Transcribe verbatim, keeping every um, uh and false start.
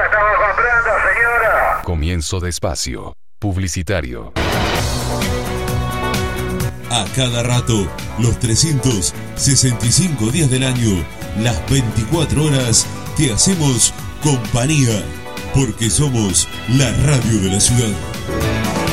estamos comprando, señora. Comienzo de espacio publicitario. A cada rato, los trescientos sesenta y cinco días del año, las veinticuatro horas, te hacemos compañía, porque somos la radio de la ciudad.